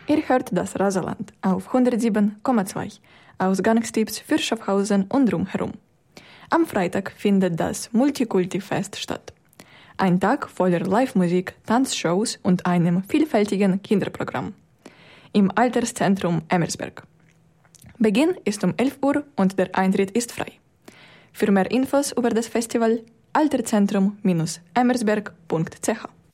Ihr hört das Rasaland auf 107,2 Ausgangstipps für Schaffhausen und drumherum. Am Freitag findet das Multikulti-Fest statt. Ein Tag voller Live-Musik, Tanzshows und einem vielfältigen Kinderprogramm. Im Alterszentrum Emmersberg. Beginn ist um 11 Uhr und der Eintritt ist frei. Für mehr Infos über das Festival alterzentrum-emmersberg.ch